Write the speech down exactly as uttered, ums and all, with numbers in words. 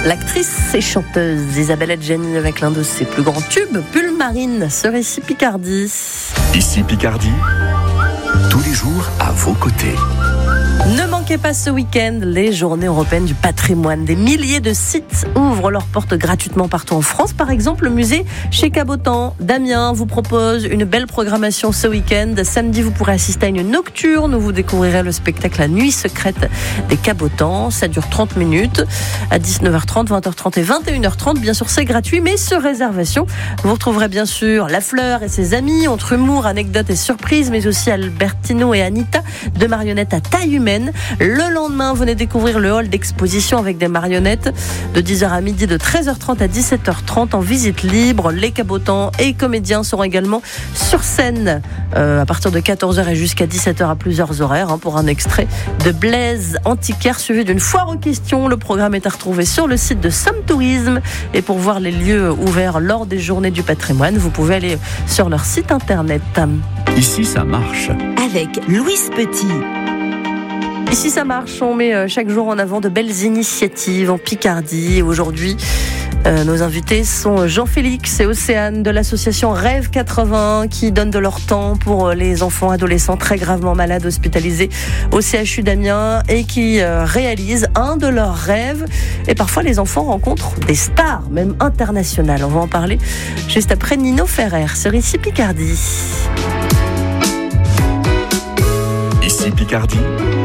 L'actrice et chanteuse Isabelle Adjani avec l'un de ses plus grands tubes, Pull Marine, sur Ici Picardie. Ici Picardie, tous les jours à vos côtés. Ne manquez pas ce week-end les journées européennes du patrimoine. Des milliers de sites ouvrent leurs portes gratuitement partout en France. Par exemple, le musée chez Cabotan d'Amiens vous propose une belle programmation ce week-end. Samedi, vous pourrez assister à une nocturne où vous découvrirez le spectacle La Nuit secrète des Cabotans. Ça dure trente minutes à dix-neuf heures trente, vingt heures trente et vingt et une heures trente. Bien sûr, c'est gratuit, mais sur réservation. Vous retrouverez bien sûr La Fleur et ses amis, entre humour, anecdotes et surprises, mais aussi Albertino et Anita, deux marionnettes à taille humaine. Le lendemain, venez découvrir le hall d'exposition avec des marionnettes de dix heures à midi, de treize heures trente à dix-sept heures trente en visite libre. Les Cabotans et comédiens seront également sur scène euh, à partir de quatorze heures et jusqu'à dix-sept heures à plusieurs horaires hein, pour un extrait de Blaise Antiquaire suivi d'une foire aux questions. Le programme est à retrouver sur le site de Somme Tourisme et pour voir les lieux ouverts lors des journées du patrimoine, vous pouvez aller sur leur site internet. Ici, ça marche. Avec Louise Petit. Ici ça marche, on met chaque jour en avant de belles initiatives en Picardie. Aujourd'hui, euh, nos invités sont Jean-Félix et Océane de l'association Rêve quatre-vingts qui donnent de leur temps pour les enfants adolescents très gravement malades hospitalisés au C H U d'Amiens et qui euh, réalisent un de leurs rêves. Et parfois les enfants rencontrent des stars, même internationales. On va en parler juste après Nino Ferrer sur Ici Picardie. Ici Picardie,